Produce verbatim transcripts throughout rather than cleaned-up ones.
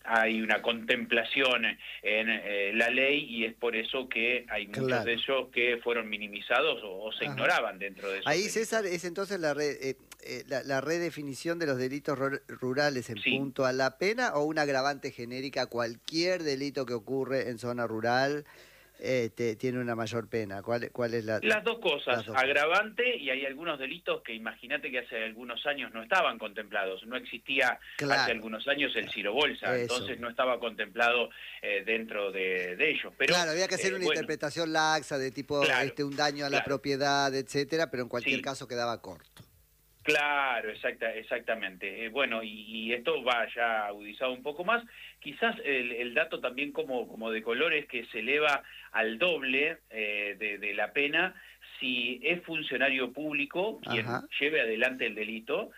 hay una contemplación en eh, la ley y es por eso que hay muchos Claro. de ellos que fueron minimizados o, o se Ajá. ignoraban dentro de esos Ahí, delitos. César, es entonces la, re- eh, eh, la, la redefinición de los delitos ru- rurales en Sí, punto a la pena o una agravante genérica, cualquier delito que ocurre en zona rural eh, te- tiene una mayor pena. ¿Cuál, cuál es la, las dos cosas, las dos cosas? agravante y hay algunos delitos que imagínate que hace algunos años no estaban contemplados, no existía hace Claro, algunos años el claro. Ciro Bolsa, Eso. entonces no estaba contemplado eh, dentro de, de ellos, pero Claro, había que hacer eh, una bueno, interpretación laxa de tipo claro, este un daño a la claro, propiedad, etcétera, pero en cualquier sí. caso quedaba corto. Claro, exacta, exactamente. Eh, bueno, y, y esto va ya agudizado un poco más. Quizás el, el dato también como, como de color es que se eleva al doble eh, de, de la pena si es funcionario público quien Ajá. lleve adelante el delito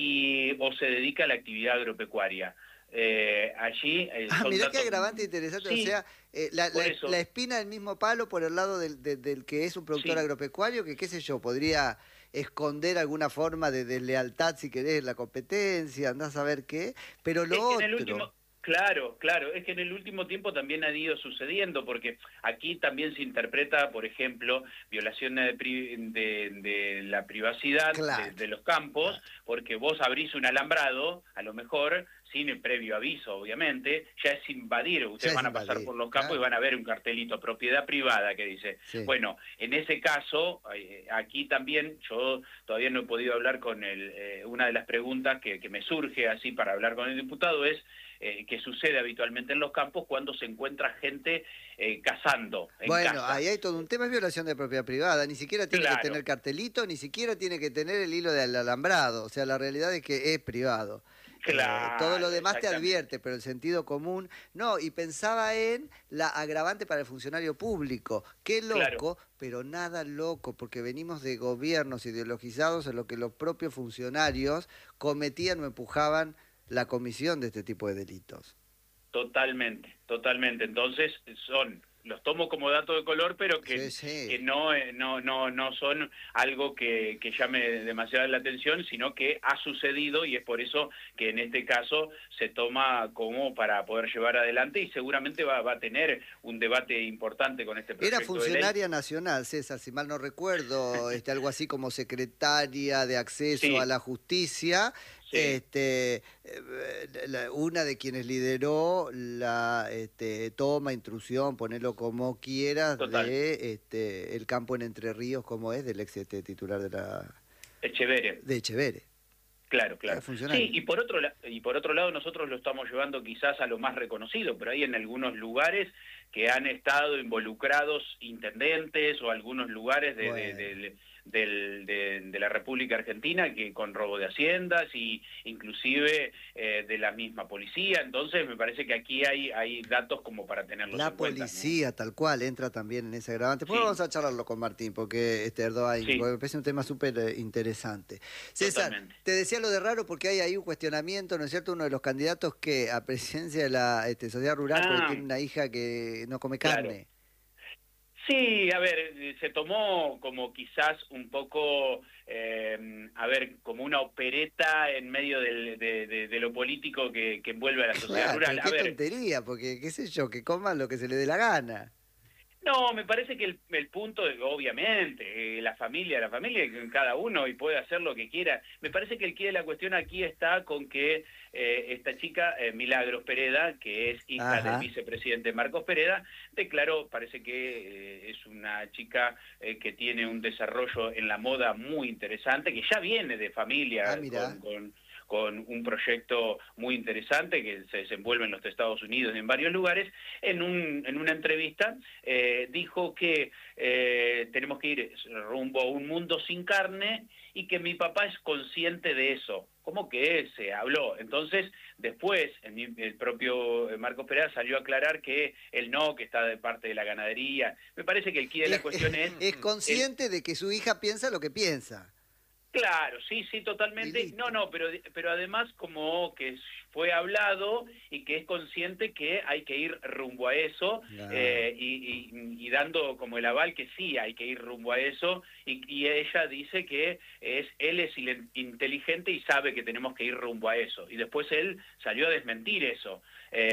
y o se dedica a la actividad agropecuaria. Eh, allí eh, Ah, son mirá qué datos... agravante interesante. O Sí, sea, eh, la, por la- la eso, espina del mismo palo por el lado del, de- del que es un productor sí. agropecuario, que qué sé yo, podría esconder alguna forma de deslealtad, si querés, en la competencia, andás a ver qué. Pero lo Es que en el último, otro, claro, claro, es que en el último tiempo también ha ido sucediendo, porque aquí también se interpreta, por ejemplo, violación de, pri- de- de la privacidad de, claro, de los campos, claro. porque vos abrís un alambrado, a lo mejor, sin el previo aviso, obviamente, ya es invadir, Ya ustedes es van a pasar invadir, por los campos y claro. van a ver un cartelito, propiedad privada, que dice, Sí. bueno, en ese caso, eh, aquí también, yo todavía no he podido hablar con el, eh, una de las preguntas que, que me surge así para hablar con el diputado es, eh, que sucede habitualmente en los campos cuando se encuentra gente eh, cazando en Bueno, casa. ahí hay todo un tema, es violación de propiedad privada, ni siquiera tiene que tener Claro, cartelito, ni siquiera tiene que tener el hilo del alambrado, o sea, la realidad es que es privado. Eh, todo lo claro, demás te exactamente. advierte, pero el sentido común, no, y pensaba en la agravante para el funcionario público, qué Claro, loco, pero nada loco, porque venimos de gobiernos ideologizados en lo que los propios funcionarios cometían o empujaban la comisión de este tipo de delitos. totalmente, totalmente. Entonces son, los tomo como dato de color, pero Sí, que, que sí. no, eh, no, no, no son algo que, que llame demasiado la atención, sino que ha sucedido y es por eso que en este caso se toma como para poder llevar adelante y seguramente va, va a tener un debate importante con este Era proyecto de ley. funcionaria nacional, César, si mal no recuerdo, este, algo así como secretaria de acceso a Sí, la justicia, sí, este, eh, la- una de quienes lideró la este, toma, intrusión, ponelo como quieras, total. de este, el campo en Entre Ríos, como es, del ex este, titular de la Echeverre. de Echeverre. Claro, Era claro. Sí, funcionaria. y por otro la- y por otro lado nosotros lo estamos llevando quizás a lo más reconocido, pero hay en algunos lugares que han estado involucrados intendentes o algunos lugares de, de, Bueno. del- del- de- de la República Argentina que con robo de haciendas y inclusive eh, de la misma policía. Entonces me parece que aquí hay hay datos como para tenerlos La en cuenta, ¿no? policía, tal cual, entra también en ese agravante. Pues vamos Sí, a charlarlo con Martín, porque este Erdogan, porque sí, me parece un tema súper eh, interesante. César, totalmente. te decía lo de raro porque hay ahí un cuestionamiento, ¿no es cierto? Uno de los candidatos que a presidencia de la este, sociedad rural, porque Ah, tiene una hija que no come claro. carne. Sí, a ver, eh, se tomó como quizás un poco, eh, a ver, como una opereta en medio del- de, de- de lo político que, que envuelve a la sociedad Claro, rural. pero A qué ver, tontería, porque qué sé yo, que coman lo que se le dé la gana. no, me parece que el, el punto, de- obviamente, eh, la familia, la familia, que cada uno y puede hacer lo que quiera. Me parece que el quid de la cuestión aquí está con que eh, esta chica, eh, Milagros Pereda, que es hija del Ajá. vicepresidente Marcos Pereda, declaró, parece que eh, es una chica eh, que tiene un desarrollo en la moda muy interesante, que ya viene de Ah, familia con... mirá. con con un proyecto muy interesante que se desenvuelve en los Estados Unidos y en varios lugares, en, un, en una entrevista eh, dijo que eh, tenemos que ir rumbo a un mundo sin carne y que mi papá es consciente de eso. ¿Cómo que se habló? Entonces, después, el, el propio Marcos Pereira salió a aclarar que él no, que está de parte de la ganadería. Me parece que el quid de la Es, cuestión es... es el consciente de que su hija piensa lo que piensa. Claro, sí, sí, Y totalmente. No, listo. no, pero, pero además como que fue hablado y que es consciente que hay que ir rumbo a eso Ah. eh, y, y, y dando como el aval que sí hay que ir rumbo a eso y, y ella dice que es él es inteligente y sabe que tenemos que ir rumbo a eso y después él salió a desmentir eso. Eh,